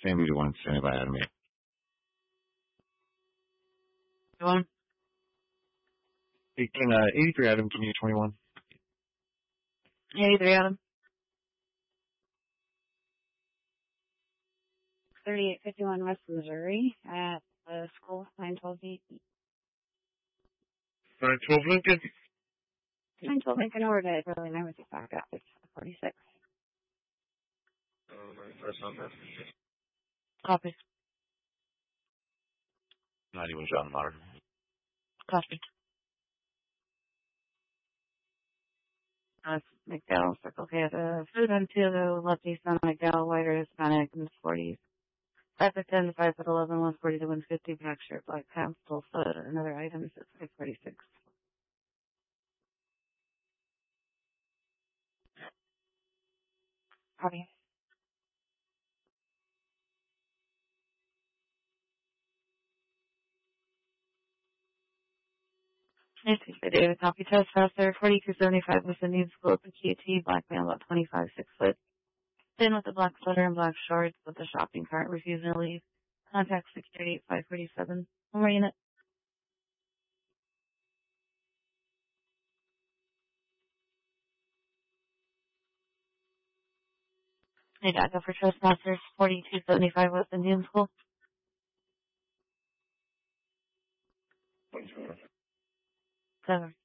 Same duty one, standing by Adam 8. One. 83 Adam, can you 21? 83 Adam. 3851 West Missouri at the school, 912 Lincoln. 912 Lincoln. 912 Lincoln, over to Burley, and I was back up. It's 46. First number. Copy. 91 John Modern. Copy. McDowell, Circle K, the food on 2, the left east on McDowell, whiter, Hispanic, in the 40s. 5'10" to 5'11", 140 to 150, black shirt, black pants, full foot, another item, it's 546. Copy. David, copy test faster, 4275 with Indian School at the QT, black man about 25, 6 foot. Thin with a black sweater and black shorts with a shopping cart, refusing to leave. Contact security 547. One more unit. Hey, DACA for trespassers, 4275 West Indian School. 7.